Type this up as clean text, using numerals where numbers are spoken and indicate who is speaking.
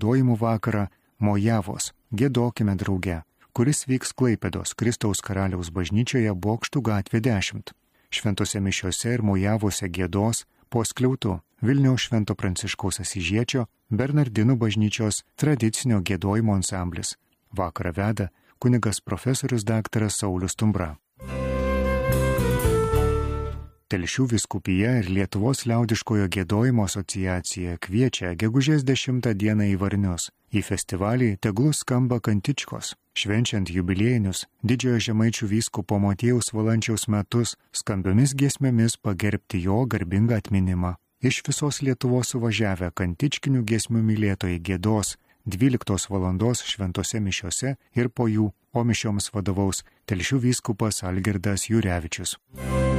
Speaker 1: giedojimų vakarą Mojavos, giedokime drauge, kuris vyks Klaipėdos Kristaus Karaliaus bažnyčioje Bokštų gatvė 10. Šventose mišiose ir Mojavose giedos po skliautu Vilniaus Švento Pranciškaus Asyžiečio Bernardinų bažnyčios tradicinio giedojimo ansamblis. Vakarą veda kunigas profesorius daktaras Saulius Stumbra. Telšių vyskupija ir Lietuvos liaudiškojo giedojimo asociacija kviečia gegužės 10 dieną į Varnius. Į festivalį tegul skamba kantičkos. Švenčiant jubiliejinius didžiojo žemaičių vyskupo Motiejaus Valančiaus metus skambiomis giesmėmis pagerbti jo garbingą atminimą. Iš visos Lietuvos suvažiavę kantičkinių giesmių mylėtojai giedos 12 valandos šventose mišiose ir po jų, o mišioms vadovaus Telšių vyskupas Algirdas Jurevičius.